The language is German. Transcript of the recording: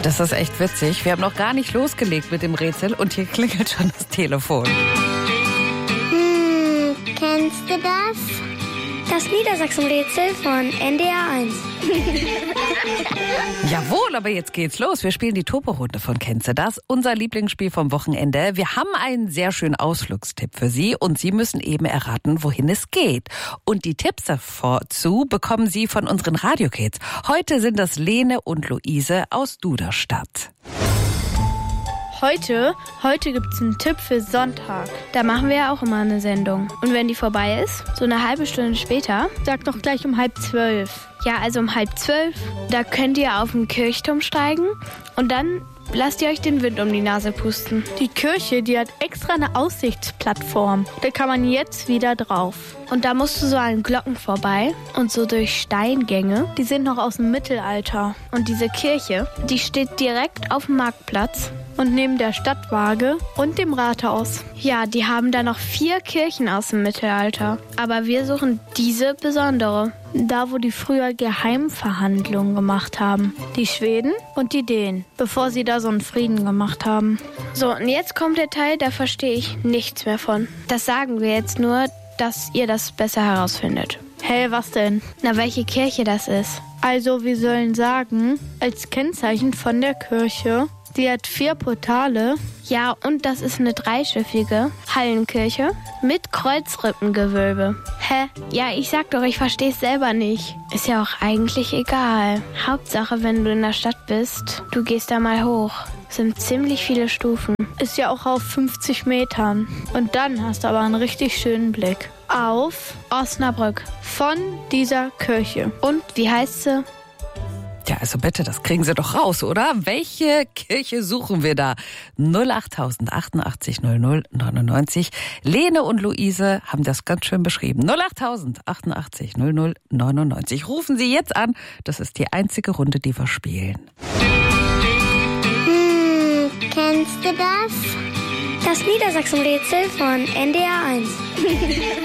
Das ist echt witzig. Wir haben noch gar nicht losgelegt mit dem Rätsel und hier klingelt schon das Telefon. Kennst du das? Das Niedersachsen-Rätsel von NDR 1. Jawohl, aber jetzt geht's los. Wir spielen die Topo-Runde von Kennst du das? Unser Lieblingsspiel vom Wochenende. Wir haben einen sehr schönen Ausflugstipp für Sie und Sie müssen eben erraten, wohin es geht. Und die Tipps dazu bekommen Sie von unseren Radiokids. Heute sind das Lene und Luise aus Duderstadt. Heute gibt's einen Tipp für Sonntag. Da machen wir ja auch immer eine Sendung. Und wenn die vorbei ist, so eine halbe Stunde später, sag doch gleich um 11:30. Ja, also um 11:30, da könnt ihr auf den Kirchturm steigen und dann lasst ihr euch den Wind um die Nase pusten. Die Kirche, die hat extra eine Aussichtsplattform. Da kann man jetzt wieder drauf. Und da musst du so an Glocken vorbei und so durch Steingänge. Die sind noch aus dem Mittelalter. Und diese Kirche, die steht direkt auf dem Marktplatz. Und neben der Stadtwaage und dem Rathaus. Ja, die haben da noch 4 Kirchen aus dem Mittelalter. Aber wir suchen diese besondere. Da, wo die früher Geheimverhandlungen gemacht haben. Die Schweden und die Dänen, bevor sie da so einen Frieden gemacht haben. So, und jetzt kommt der Teil, da verstehe ich nichts mehr von. Das sagen wir jetzt nur, dass ihr das besser herausfindet. Hä, was denn? Na, welche Kirche das ist. Also, wir sollen sagen, als Kennzeichen von der Kirche, die hat 4 Portale. Ja, und das ist eine dreischiffige Hallenkirche mit Kreuzrippengewölbe. Hä? Ja, ich sag doch, ich versteh's selber nicht. Ist ja auch eigentlich egal. Hauptsache, wenn du in der Stadt bist, du gehst da mal hoch. Es sind ziemlich viele Stufen. Ist ja auch auf 50 Metern. Und dann hast du aber einen richtig schönen Blick auf Osnabrück von dieser Kirche. Und wie heißt sie? Ja, also bitte, das kriegen Sie doch raus, oder? Welche Kirche suchen wir da? 08000 88 00 99. Lene und Luise haben das ganz schön beschrieben. 08000 88 00 99. Rufen Sie jetzt an. Das ist die einzige Runde, die wir spielen. Kennst du das? Das Niedersachsen-Rätsel von NDR 1.